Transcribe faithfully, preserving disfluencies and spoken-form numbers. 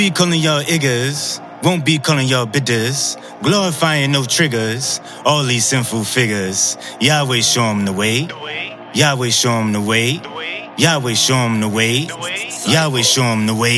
be calling y'all iggers, won't be calling y'all bidders, glorifying no triggers, all these sinful figures. Yahweh show 'em the way, Yahweh show 'em the way, Yahweh show 'em the way, Yahweh show 'em the way.